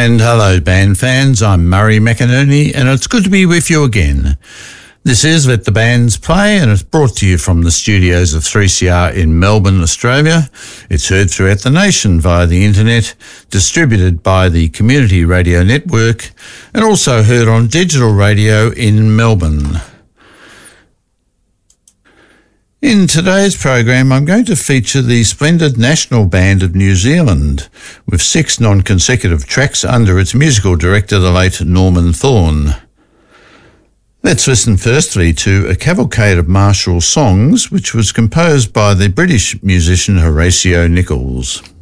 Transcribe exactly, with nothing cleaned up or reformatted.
And hello, band fans. I'm Murray McInerney, and it's good to be with you again. This is Let the Bands Play, and it's brought to you from the studios of three C R in Melbourne, Australia. It's heard throughout the nation via the internet, distributed by the Community Radio Network, and also heard on digital radio in Melbourne. In today's program, I'm going to feature the splendid National Band of New Zealand, with six non-consecutive tracks under its musical director, the late Norman Thorne. Let's listen firstly to A Cavalcade of Martial Songs, which was composed by the British musician Horatio Nichols.